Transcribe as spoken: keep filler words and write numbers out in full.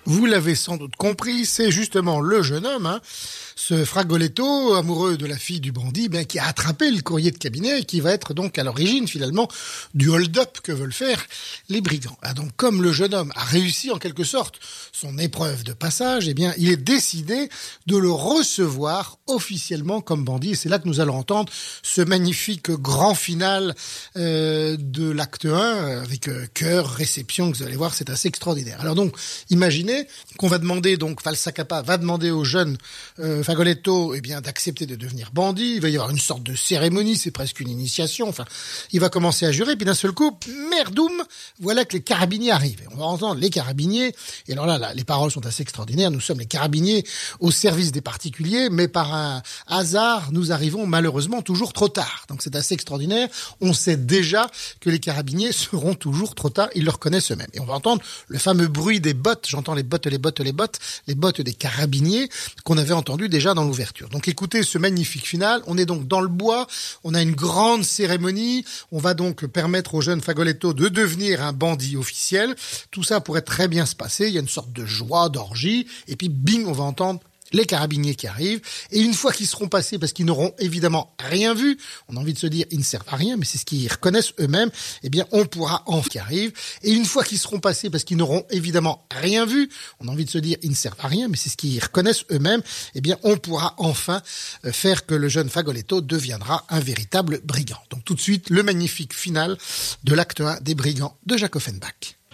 Vous l'avez sans doute compris, c'est justement le jeune homme, hein, ce Fragoletto, amoureux de la fille du bandit, ben, qui a attrapé le courrier de cabinet et qui va être donc à l'origine finalement du hold-up que veulent faire les brigands. Ah, donc comme le jeune homme a réussi en quelque sorte son épreuve de passage, eh bien il est décidé de le recevoir officiellement comme bandit. Et c'est là que nous allons entendre ce magnifique grand final euh, de l'acte un avec euh, chœur, réception, que vous allez voir, c'est assez extraordinaire. Alors donc, imaginez qu'on va demander, donc Valsacapa va demander au jeune euh, Fragoletto, eh bien, d'accepter de devenir bandit. Il va y avoir une sorte de cérémonie, c'est presque une initiation. Enfin, il va commencer à jurer, puis d'un seul coup, merdoum, voilà que les carabiniers arrivent. Et on va entendre les carabiniers. Et alors là, là, les paroles sont assez extraordinaires. Nous sommes les carabiniers au service des particuliers, mais par un hasard, nous arrivons malheureusement toujours trop tard. Donc c'est assez extraordinaire. On sait déjà que les carabiniers seront toujours trop tard. Ils le reconnaissent eux-mêmes. Et on va entendre le fameux bruit des bottes. J'entends les bottes, les bottes, les bottes, les bottes des carabiniers qu'on avait entendu déjà dans l'ouverture. Donc écoutez ce magnifique final. On est donc dans le bois. On a une grande cérémonie. On va donc permettre au jeune Fragoletto de devenir un bandit officiel. Tout ça pourrait très bien se passer. Il y a une sorte de joie, d'orgie. Et puis bing, on va entendre les carabiniers qui arrivent, et une fois qu'ils seront passés, parce qu'ils n'auront évidemment rien vu, on a envie de se dire, ils ne servent à rien, mais c'est ce qu'ils reconnaissent eux-mêmes, eh bien, on pourra enfin qui arrive, et une fois qu'ils seront passés, parce qu'ils n'auront évidemment rien vu, on a envie de se dire, ils ne servent à rien, mais c'est ce qu'ils reconnaissent eux-mêmes, eh bien, on pourra enfin faire que le jeune Fragoletto deviendra un véritable brigand. Donc tout de suite, le magnifique final de l'acte un des Brigands de Jacques Offenbach.